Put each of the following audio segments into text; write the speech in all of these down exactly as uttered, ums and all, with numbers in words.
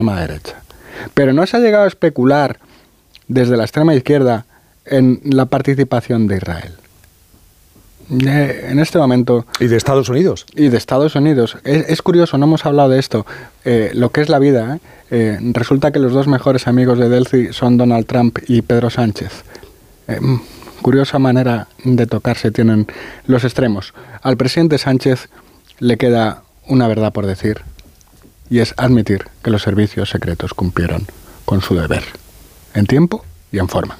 extrema derecha. Pero no se ha llegado a especular desde la extrema izquierda en la participación de Israel. Eh, en este momento... ¿Y de Estados Unidos? Y de Estados Unidos. Es, es curioso, no hemos hablado de esto. Eh, lo que es la vida, ¿eh? Eh, resulta que los dos mejores amigos de Delcy son Donald Trump y Pedro Sánchez. Eh, curiosa manera de tocarse tienen los extremos. Al presidente Sánchez le queda una verdad por decir, y es admitir que los servicios secretos cumplieron con su deber, en tiempo y en forma.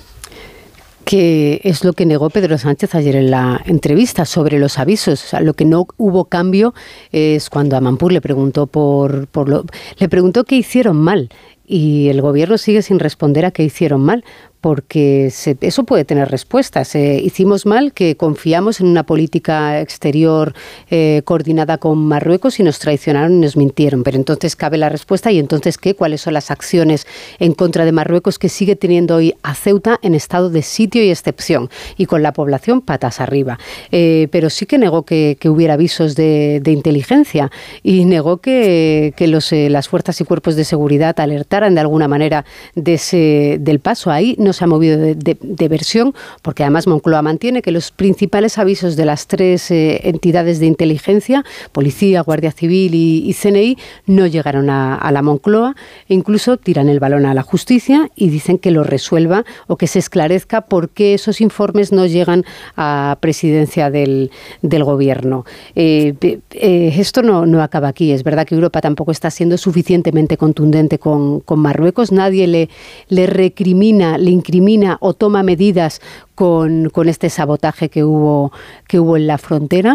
Que es lo que negó Pedro Sánchez ayer en la entrevista sobre los avisos. O sea, lo que no hubo cambio es cuando Amanpour le preguntó por, por lo, le preguntó qué hicieron mal, y el gobierno sigue sin responder a qué hicieron mal, porque se, eso puede tener respuestas. Eh, hicimos mal que confiamos en una política exterior eh, coordinada con Marruecos y nos traicionaron y nos mintieron. Pero entonces cabe la respuesta, ¿y entonces qué? ¿Cuáles son las acciones en contra de Marruecos que sigue teniendo hoy a Ceuta en estado de sitio y excepción y con la población patas arriba? Eh, pero sí que negó que, que hubiera avisos de, de inteligencia y negó que, que los, eh, las fuerzas y cuerpos de seguridad alertaran de alguna manera de ese, del paso. Ahí no se ha movido de, de, de versión, porque además Moncloa mantiene que los principales avisos de las tres eh, entidades de inteligencia, Policía, Guardia Civil y, y C N I, no llegaron a, a la Moncloa, e incluso tiran el balón a la justicia y dicen que lo resuelva o que se esclarezca por qué esos informes no llegan a presidencia del, del gobierno. Eh, eh, esto no, no acaba aquí. Es verdad que Europa tampoco está siendo suficientemente contundente con, con Marruecos. Nadie le, le recrimina, le incrimina o toma medidas con, con este sabotaje que hubo, que hubo en la frontera,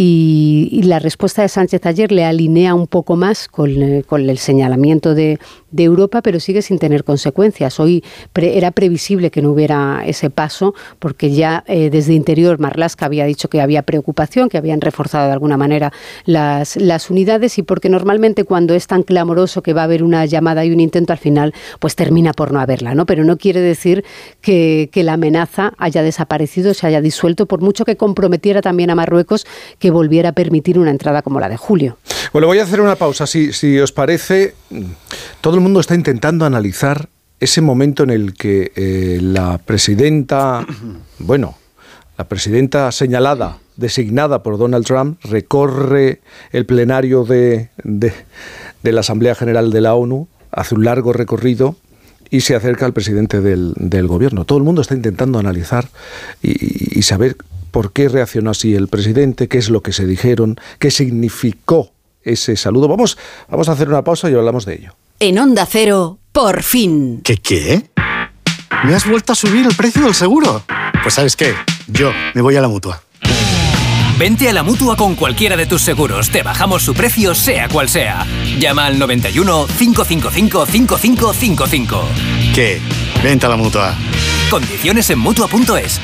y, y la respuesta de Sánchez ayer le alinea un poco más con, con el señalamiento de, de Europa, pero sigue sin tener consecuencias. Hoy pre, era previsible que no hubiera ese paso, porque ya eh, desde Interior Marlaska había dicho que había preocupación, que habían reforzado de alguna manera las, las unidades, y porque normalmente cuando es tan clamoroso que va a haber una llamada y un intento, al final pues termina por no haberla, ¿no? Pero no quiere decir que, que la amenaza haya desaparecido, se haya disuelto, por mucho que comprometiera también a Marruecos que volviera a permitir una entrada como la de julio. Bueno, voy a hacer una pausa, si, si os parece. Todo el mundo está intentando analizar ese momento en el que eh, la presidenta, bueno, la presidenta señalada, designada por Donald Trump, recorre el plenario de, de, de la Asamblea General de la ONU, hace un largo recorrido y se acerca al presidente del, del gobierno. Todo el mundo está intentando analizar y, y saber por qué reaccionó así el presidente, qué es lo que se dijeron, qué significó ese saludo. Vamos, vamos a hacer una pausa y hablamos de ello. En Onda Cero, por fin. ¿Qué qué? ¿Me has vuelto a subir el precio del seguro? Pues ¿sabes qué? Yo me voy a la Mutua. Vente a la Mutua con cualquiera de tus seguros. Te bajamos su precio, sea cual sea. Llama al noventa y uno, cinco cinco cinco, cinco cinco cinco cinco. ¿Qué? Vente a la Mutua. Condiciones en Mutua punto es.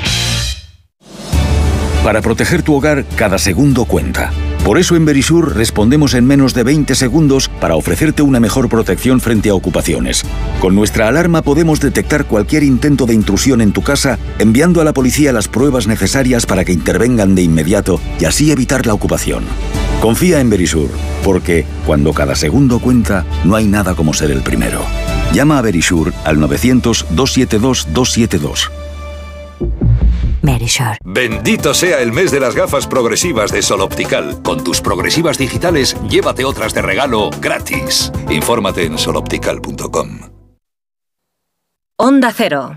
Para proteger tu hogar, cada segundo cuenta. Por eso en Verisur respondemos en menos de veinte segundos para ofrecerte una mejor protección frente a ocupaciones. Con nuestra alarma podemos detectar cualquier intento de intrusión en tu casa, enviando a la policía las pruebas necesarias para que intervengan de inmediato y así evitar la ocupación. Confía en Verisur, porque cuando cada segundo cuenta, no hay nada como ser el primero. Llama a Verisur al novecientos, doscientos setenta y dos, doscientos setenta y dos. Verisur. Bendito sea el mes de las gafas progresivas de Sol Optical. Con tus progresivas digitales, llévate otras de regalo gratis. Infórmate en sol optical punto com. Onda Cero.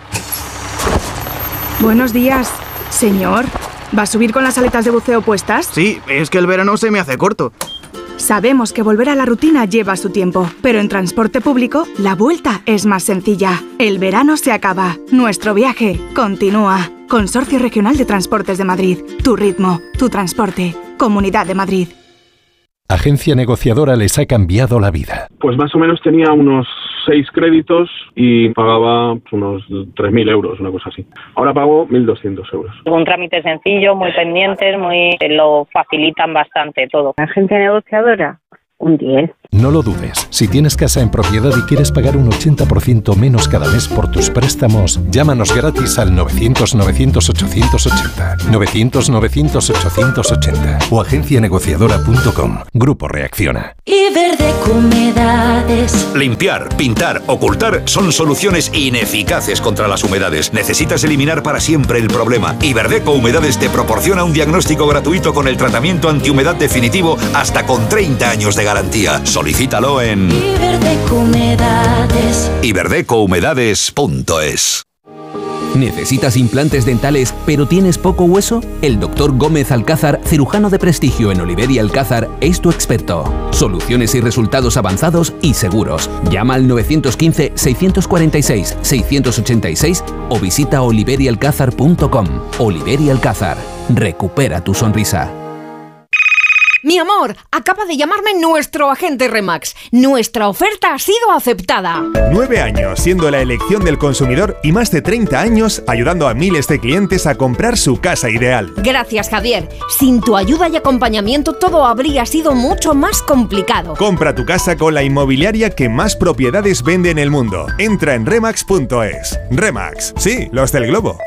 Buenos días, señor. ¿Va a subir con las aletas de buceo puestas? Sí, es que el verano se me hace corto. Sabemos que volver a la rutina lleva su tiempo, pero en transporte público la vuelta es más sencilla. El verano se acaba, nuestro viaje continúa. Consorcio Regional de Transportes de Madrid. Tu ritmo, tu transporte. Comunidad de Madrid. Agencia negociadora les ha cambiado la vida. Pues más o menos tenía unos seis créditos y pagaba unos tres mil euros, una cosa así. Ahora pago mil doscientos euros. Un trámite sencillo, muy pendientes, muy lo facilitan bastante todo. Agencia negociadora, un diez. No lo dudes. Si tienes casa en propiedad y quieres pagar un ochenta por ciento menos cada mes por tus préstamos, llámanos gratis al novecientos, novecientos, ochocientos ochenta. novecientos, novecientos, ochocientos ochenta. O agencia negociadora punto com. Grupo Reacciona. Iberdeco Humedades. Limpiar, pintar, ocultar son soluciones ineficaces contra las humedades. Necesitas eliminar para siempre el problema. Iberdeco Humedades te proporciona un diagnóstico gratuito con el tratamiento antihumedad definitivo hasta con treinta años de garantía. Solicítalo en Iberdeco Humedades. iberdeco humedades punto es. ¿Necesitas implantes dentales pero tienes poco hueso? El doctor Gómez Alcázar, cirujano de prestigio en Oliver y Alcázar, es tu experto. Soluciones y resultados avanzados y seguros. Llama al nueve uno cinco, seis cuatro seis, seis ocho seis o visita oliver y alcázar punto com. Oliver y Alcázar. Recupera tu sonrisa. Mi amor, acaba de llamarme nuestro agente Remax. Nuestra oferta ha sido aceptada. Nueve años siendo la elección del consumidor y más de treinta años ayudando a miles de clientes a comprar su casa ideal. Gracias, Javier. Sin tu ayuda y acompañamiento todo habría sido mucho más complicado. Compra tu casa con la inmobiliaria que más propiedades vende en el mundo. Entra en remax punto es. Remax, sí, los del globo.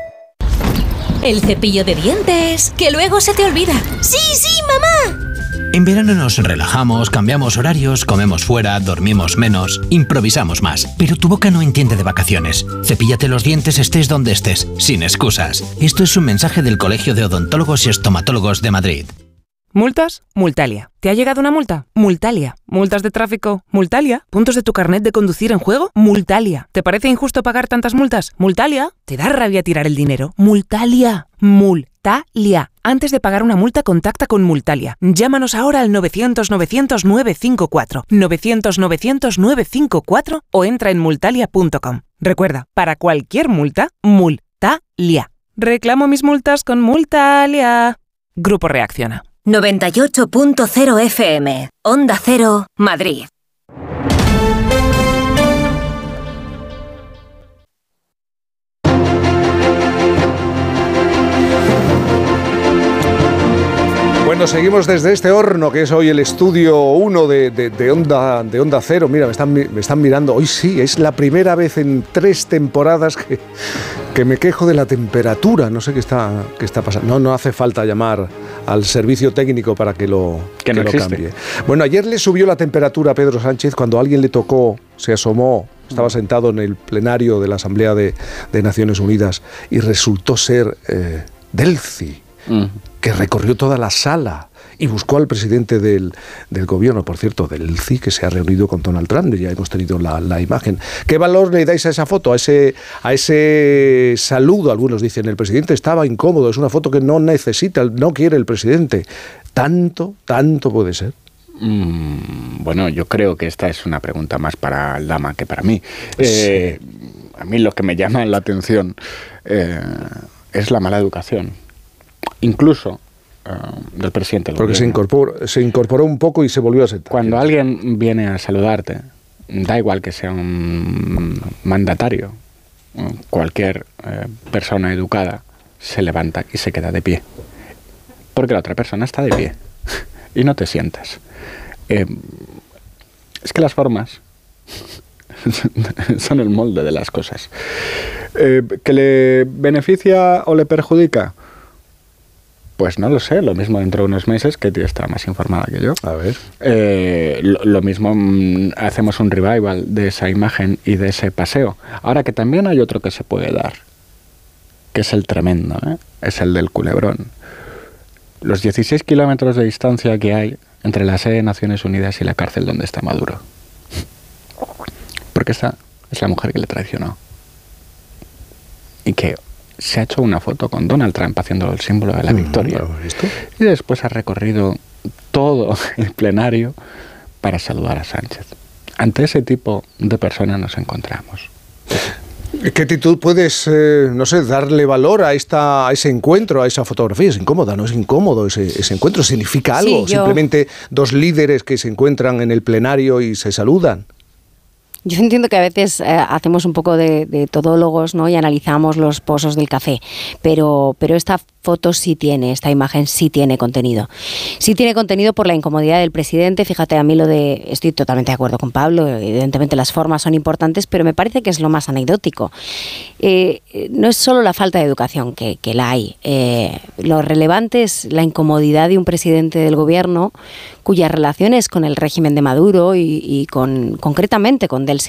El cepillo de dientes, que luego se te olvida. ¡Sí, sí, mamá! En verano nos relajamos, cambiamos horarios, comemos fuera, dormimos menos, improvisamos más. Pero tu boca no entiende de vacaciones. Cepíllate los dientes estés donde estés, sin excusas. Esto es un mensaje del Colegio de Odontólogos y Estomatólogos de Madrid. ¿Multas? Multalia. ¿Te ha llegado una multa? Multalia. ¿Multas de tráfico? Multalia. ¿Puntos de tu carnet de conducir en juego? Multalia. ¿Te parece injusto pagar tantas multas? Multalia. ¿Te da rabia tirar el dinero? Multalia. Multalia. Antes de pagar una multa, contacta con Multalia. Llámanos ahora al novecientos, novecientos, nueve cinco cuatro, novecientos, novecientos, nueve cinco cuatro o entra en multalia punto com. Recuerda, para cualquier multa, Multalia. Reclamo mis multas con Multalia. Grupo Reacciona. noventa y ocho punto cero F M. Onda Cero, Madrid. Bueno, seguimos desde este horno que es hoy el estudio uno de, de, de, Onda, de Onda Cero. Mira, me están, me están mirando. Hoy sí, es la primera vez en tres temporadas que, que me quejo de la temperatura. No sé qué está, qué está pasando. No, no hace falta llamar al servicio técnico para que lo, que no que lo cambie. Bueno, ayer le subió la temperatura a Pedro Sánchez cuando alguien le tocó, se asomó, estaba sentado en el plenario de la Asamblea de, de Naciones Unidas y resultó ser eh, Delcy. Mm. Que recorrió toda la sala y buscó al presidente del, del gobierno, por cierto, del C I, que se ha reunido con Donald Trump, ya hemos tenido la, la imagen. ¿Qué valor le dais a esa foto, a ese, a ese saludo? Algunos dicen, el presidente estaba incómodo, es una foto que no necesita, no quiere el presidente. ¿Tanto, tanto puede ser? Mm, bueno, yo creo que esta es una pregunta más para el Dama que para mí. Eh, a mí lo que me llama la atención eh, es la mala educación. Incluso uh, del presidente. Porque se incorporó, se incorporó un poco y se volvió a sentar. Cuando alguien viene a saludarte, da igual que sea un mandatario, cualquier eh, persona educada se levanta y se queda de pie. Porque la otra persona está de pie y no te sientas. Eh, es que las formas son el molde de las cosas. Eh, ¿Que le beneficia o le perjudica? Pues no lo sé, lo mismo dentro de unos meses, que está más informada que yo. A ver. Eh, lo, lo mismo mmm, hacemos un revival de esa imagen y de ese paseo. Ahora que también hay otro que se puede dar, que es el tremendo, ¿eh? Es el del Culebrón. Los dieciséis kilómetros de distancia que hay entre la sede de Naciones Unidas y la cárcel donde está Maduro. Porque esta es la mujer que le traicionó. Y que se ha hecho una foto con Donald Trump haciendo el símbolo de la victoria. ¿Visto? Y después ha recorrido todo el plenario para saludar a Sánchez. Ante ese tipo de personas nos encontramos. ¿Qué actitud puedes, eh, no sé, darle valor a esta a ese encuentro, a esa fotografía? Es incómoda, ¿no? Es incómodo ese, ese encuentro. ¿Significa algo? Sí, yo... Simplemente dos líderes que se encuentran en el plenario y se saludan. Yo entiendo que a veces eh, hacemos un poco de, de todólogos, ¿no? Y analizamos los pozos del café, pero, pero esta foto sí tiene, esta imagen sí tiene contenido. Sí tiene contenido por la incomodidad del presidente. Fíjate, a mí lo de... Estoy totalmente de acuerdo con Pablo, evidentemente las formas son importantes, pero me parece que es lo más anecdótico. Eh, no es solo la falta de educación, que, que la hay. Eh, lo relevante es la incomodidad de un presidente del gobierno cuyas relaciones con el régimen de Maduro y, y con concretamente con Delcy